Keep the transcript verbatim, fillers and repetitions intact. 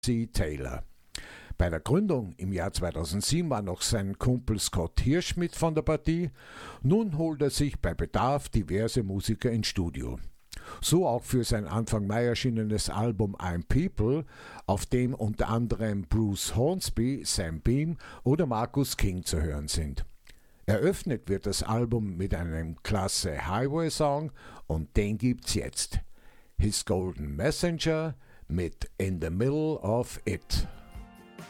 C. Taylor. Bei der Gründung im Jahr zweitausendsieben war noch sein Kumpel Scott Hirsch mit von der Partie. Nun holt er sich bei Bedarf diverse Musiker ins Studio. So auch für sein Anfang Mai erschienenes Album I'm People, auf dem unter anderem Bruce Hornsby, Sam Beam oder Marcus King zu hören sind. Eröffnet wird das Album mit einem klasse Highway-Song und den gibt's jetzt. His Golden Messenger mit In the Middle of It.